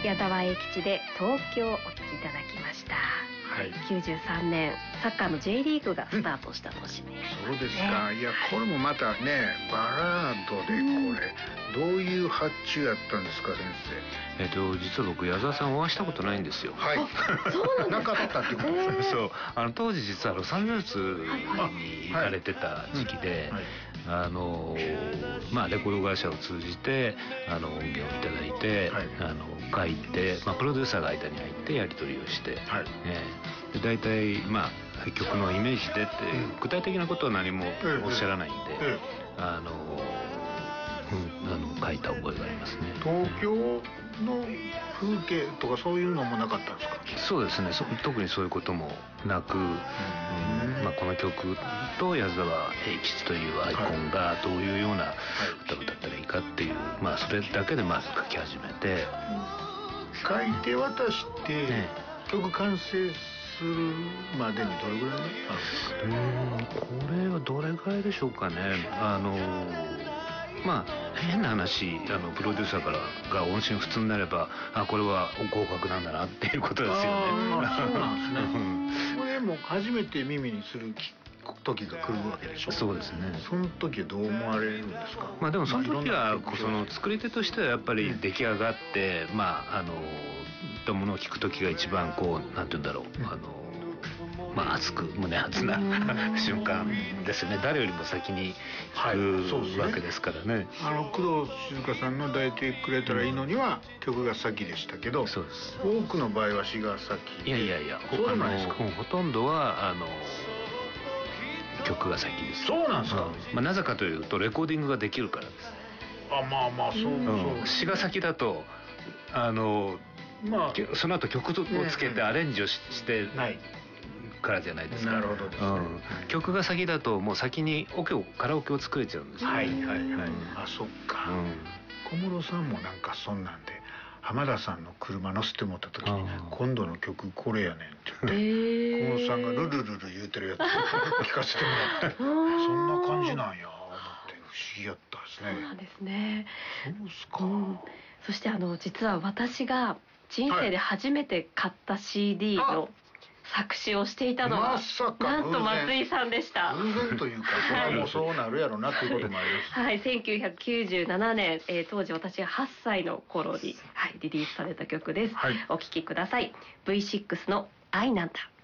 矢沢永吉で東京をお聴きいただきました。はい、93年サッカーの J リーグがスタートした年になりますね。 そうですか。いやこれもまたねバラードでこれ、どういう発注やったんですか先生。実は僕矢沢さんお会いしたことないんですよ。 はい。 そうなんですか。 なかったっていうことですね。 そう当時実はロサンゼルスに行かれてた時期で、まあレコード会社を通じて音源をいただいて、書いて、プロデューサーが間に入ってやり取りをして、で大体曲のイメージでって、具体的なことは何もおっしゃらないんで、書いた覚えがありますね。 東京の風景とかそういうのもなかったんですか？ そうですね。特にそういうこともなく、この曲と矢沢永吉というアイコンがどういうような歌を歌ったらいいかっていう、それだけでまず書き始めて、 書いて渡して、曲完成するまでにどれぐらいあるんですか？ これはどれぐらいでしょうかね。変な話、プロデューサーからが音信不通になれば、これは合格なんだなっていうことですよね。 そうなんですね。これも初めて耳にする時が来るわけでしょ。 そうですね。 その時はどう思われるんですか？ でもその時はその作り手としてはやっぱり出来上がって、ったものを聞く時が一番なんて言うんだろう、熱く胸熱な瞬間ですよね。誰よりも先に聞くわけですからね。 工藤静香さんの抱いてくれたらいいのには曲が先でしたけど、 そうです。 多くの場合は詩が先。 いやそうでもないですか？ ほとんどは曲が先です。 そうなんですか？ なぜかというとレコーディングができるからです。 そう。 詩が先だとその後曲をつけてアレンジをしてからじゃないですか。 なるほどですね。 曲が先だともう先にカラオケを作れちゃうんですよ。 そっか。小室さんもなんかそんなんで浜田さんの車乗せてもらった時に今度の曲これやねんって言って、小室さんがルルルル言うてるやつ聞かせてもらってそんな感じなんや思って不思議やったですね。 そうなんですね。 そうっすか。 そして実は私が人生で初めて買った CD の作詞をしていたのはなんと松井さんでした。 偶然というかそれはもうそうなるやろなっていうこともあります。 1997年、当時私が8歳の頃に、リリースされた曲です。お聴きください。V6 の愛なんだ。